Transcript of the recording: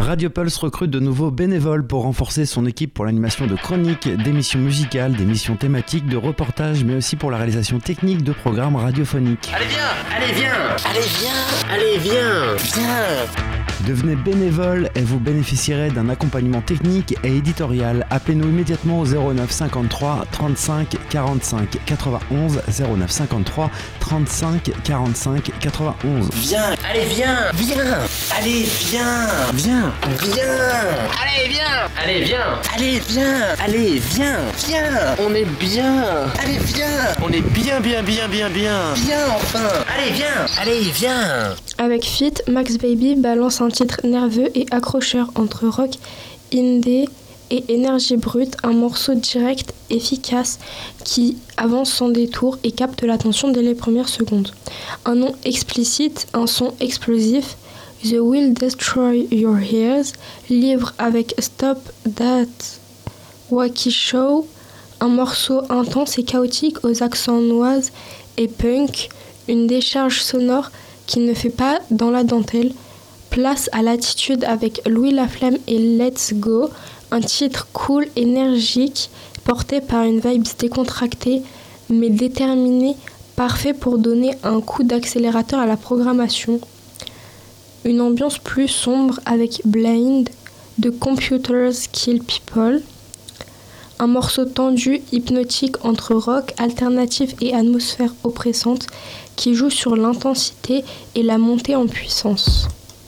Radio Pulse recrute de nouveaux bénévoles pour renforcer son équipe pour l'animation de chroniques, d'émissions musicales, d'émissions thématiques, de reportages, mais aussi pour la réalisation technique de programmes radiophoniques. Allez viens, allez viens, allez viens, allez viens, viens. Devenez bénévole et vous bénéficierez d'un accompagnement technique et éditorial. Appelez-nous immédiatement au 09 53 35 45 91 09 53 35 45 91. Viens, allez viens, viens, allez viens, viens, viens, allez viens, allez viens, allez viens, allez viens, viens. On est bien, allez viens, on est bien, viens enfin, allez viens. Avec Fit, Max Baby balance un titre nerveux et accrocheur entre rock, indé et énergie brute, un morceau direct, efficace, qui avance sans détour et capte l'attention dès les premières secondes. Un nom explicite, un son explosif, The Will Destroy Your Ears, livre avec Stop That Wacky Show, un morceau intense et chaotique aux accents noises et punk, une décharge sonore qui ne fait pas dans la dentelle. Place à l'attitude avec Louis Laflamme et Let's Go, un titre cool, énergique, porté par une vibe décontractée mais déterminée, parfait pour donner un coup d'accélérateur à la programmation. Une ambiance plus sombre avec Blind de Computers Kill People. Un morceau tendu, hypnotique entre rock, alternatif et atmosphère oppressante qui joue sur l'intensité et la montée en puissance.